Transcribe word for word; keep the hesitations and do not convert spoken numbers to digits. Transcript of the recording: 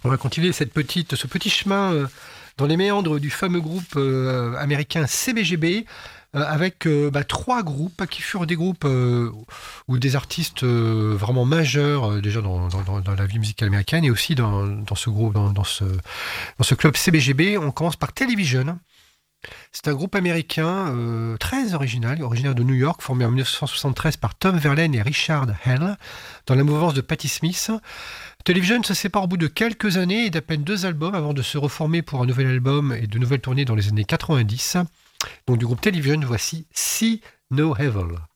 On va continuer cette petite, ce petit chemin euh, dans les méandres du fameux groupe euh, américain C B G B, euh, avec euh, bah, trois groupes qui furent des groupes euh, ou des artistes euh, vraiment majeurs euh, déjà dans, dans, dans- dans la vie musicale américaine et aussi dans, dans ce groupe, dans, dans ce, dans ce club C B G B. On commence par Television. C'est un groupe américain euh, très original, originaire de New York, formé en dix-neuf cent soixante-treize par Tom Verlaine et Richard Hell, dans la mouvance de Patti Smith. Television se sépare au bout de quelques années et d'à peine deux albums avant de se reformer pour un nouvel album et de nouvelles tournées dans les années quatre-vingt-dix. Donc du groupe Television, voici See No Evil.